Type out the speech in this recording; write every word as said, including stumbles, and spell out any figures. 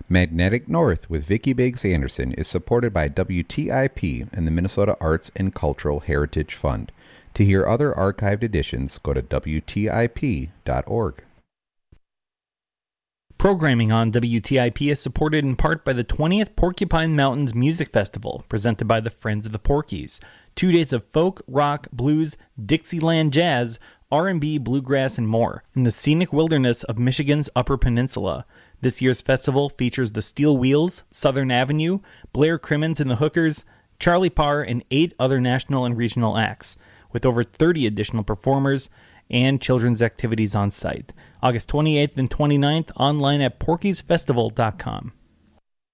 Magnetic North with Vicki Biggs Anderson is supported by W T I P and the Minnesota Arts and Cultural Heritage Fund. To hear other archived editions, go to W T I P dot org. Programming on W T I P is supported in part by the twentieth Porcupine Mountains Music Festival, presented by the Friends of the Porkies. Two days of folk, rock, blues, Dixieland jazz, R and B, bluegrass, and more in the scenic wilderness of Michigan's Upper Peninsula. This year's festival features the Steel Wheels, Southern Avenue, Blair Crimmins and the Hookers, Charlie Parr, and eight other national and regional acts, with over thirty additional performers and children's activities on site. August twenty-eighth and twenty-ninth, online at porkies festival dot com.